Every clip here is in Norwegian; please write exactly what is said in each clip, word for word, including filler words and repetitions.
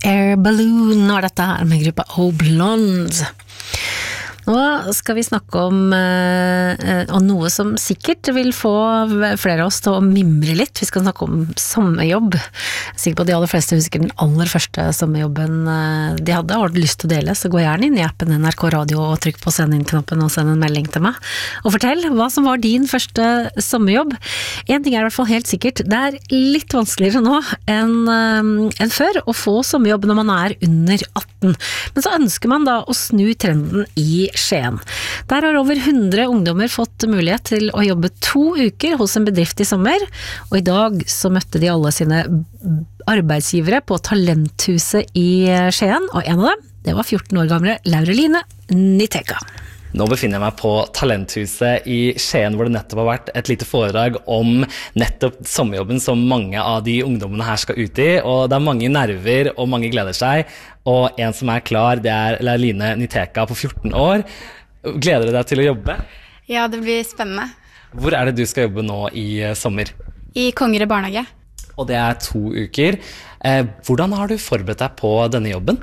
Air Balloon var dette her med gruppa Oblonds. Nå skal vi snakke om, eh, om noe som sikkert vil få flere av oss til å mimre litt. Vi skal snakke om sommerjobb. Jeg er sikker på at de aller fleste husker den aller første sommerjobben eh, de hadde. Har du lyst til å dele, så gå gjerne inn i appen N R K Radio og trykk på send inn-knappen og send en melding til meg. Og fortell hva som var din første sommerjobb. En ting er i hvert fall helt sikkert, det er litt vanskeligere nå enn, eh, enn før å få sommerjobb når man er under atten. Men så ønsker man da å snu trenden i Skien. Der har over hundre ungdommer fått mulighet til å jobbe to uker hos en bedrift i sommer, og i dag så møtte de alle sine arbeidsgivere på Talenthuset i Skien, og en av dem, det var fjorten år gamle Laureline Niteka. Nå befinner jeg meg på Talenthuset i Skien, hvor det nettopp har vært et lite foredrag om nettopp sommerjobben som mange av de ungdommene her skal ut i, og det er mange nerver og mange gleder seg, og en som er klar, det er Laureline Niteka på fjorten år. Gleder du deg til å jobbe? Ja, det blir spennende. Hvor er det du skal jobbe nå i sommer? I Kongerud barnehage. Og det er to uker. Eh, hvordan har du forberedt deg på denne jobben?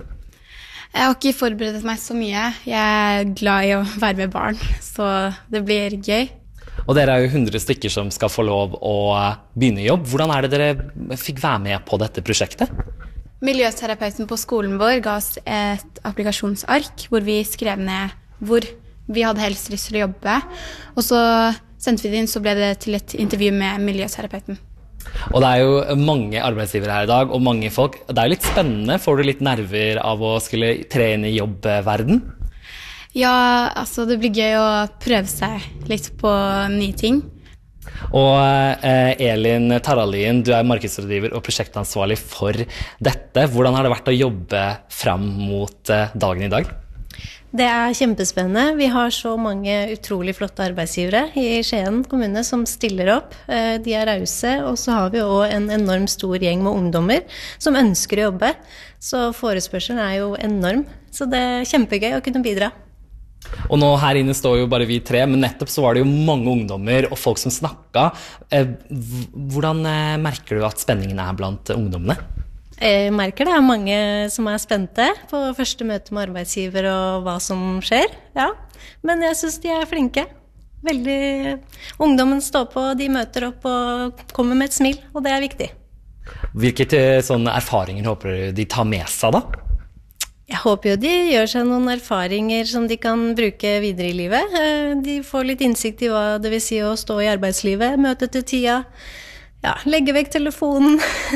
Jeg har ikke forberedt meg så mye. Jeg er glad i å være med barn, så det blir gøy. Og dere er jo hundre stykker som skal få lov å begynne i jobb. Hvordan er det dere fikk være med på dette prosjektet? Miljøterapeuten på skolen vår ga oss et applikasjonsark, hvor vi skrev ned hvor vi hadde helst lyst til å jobbe. Og så sendte vi det inn, så ble det til et intervju med miljøterapeuten. Og det er jo mange arbeidsgivere her i dag, og mange folk. Det er jo litt spennende. Får du litt nerver av å skulle tre inn i jobbverden? Ja, altså det blir gøy å prøve seg litt på nye ting. Og eh, Elin Taralien, du er markedsrådgiver og prosjektansvarlig for dette. Hvordan har det vært å jobbe fram mot eh, dagen i dag? Det er kjempespennende. Vi har så mange utrolig flotte arbeidsgivere i Skien kommune som stiller opp. De er rause, og så har vi også en enorm stor gjeng med ungdommer som ønsker å jobbe. Så forespørselen er jo enorm. Så det er kjempegøy å kunne bidra. Og nå her inne står jo bare vi tre, men nettopp så var det jo mange ungdommer og folk som snakket. Hvordan merker du at spenningen er blant ungdommene? Jeg merker det er mange som er spente på første møte med arbeidsgiver og hva som skjer, ja. Men jeg synes de er flinke. Veldig, ungdommen står på, de møter opp og kommer med et smil, og det er viktig. Hvilke sånne erfaringer håper du de tar med seg da? Jeg håper jo de gjør seg noen erfaringer som de kan bruke videre i livet. De får litt innsikt i hva det vil si å stå i arbeidslivet, møte til tida, ja, legge vekk telefonen,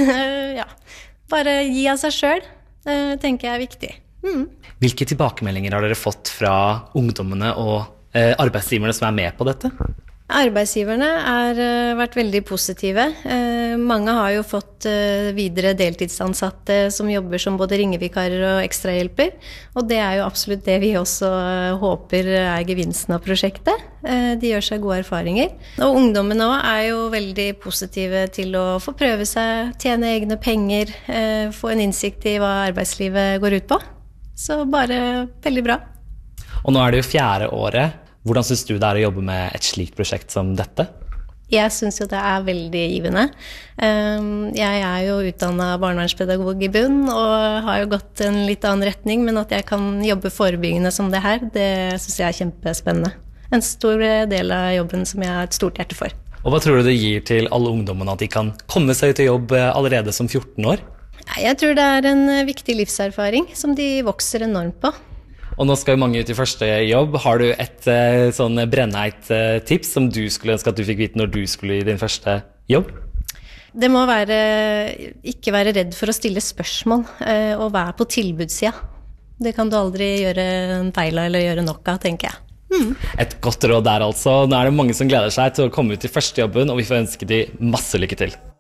ja. Bare gi av seg selv, tenker jeg er viktig. Mm. Hvilke tilbakemeldinger har dere fått fra ungdommene og eh, arbeidsgiverne som er med på dette? Arbeidsgiverne har uh, vært veldig positive. Uh, mange har jo fått uh, videre deltidsansatte som jobber som både ringevikarer og ekstrahjelper. Og det er jo absolutt det vi også uh, håper er gevinsten av prosjektet. Uh, de gjør seg gode erfaringer. Og ungdommene også er jo veldig positive til å få prøve seg, tjene egne penger, uh, få en innsikt i hva arbeidslivet går ut på. Så bare veldig bra. Og nå er det jo fjerde året. Hvordan synes du det er å jobbe med et slikt prosjekt som dette? Jeg synes jo det er veldig givende. Jeg er jo utdannet barnevernspedagog i bunn, og har jo gått en litt annen retning, men at jeg kan jobbe forebyggende som det her, det synes jeg er kjempespennende. En stor del av jobben som jeg har et stort hjerte for. Og hva tror du det gir til alle ungdommene at de kan komme seg ut i jobb allerede som fjorten år? Jeg tror det er en viktig livserfaring som de vokser enormt på. Og nå skal jo mange ut i første jobb. Har du et uh, sånn brennheit uh, tips som du skulle ønske at du fikk vite når du skulle i din første jobb? Det må være, ikke være redd for å stille spørsmål, uh, og være på tilbudssida. Det kan du aldri gjøre en feil av eller gjøre nok av, tenker jeg. Mm. Et godt råd der altså. Nå er det mange som gleder seg til å komme ut i første jobben, og vi får ønske de masse lykke til.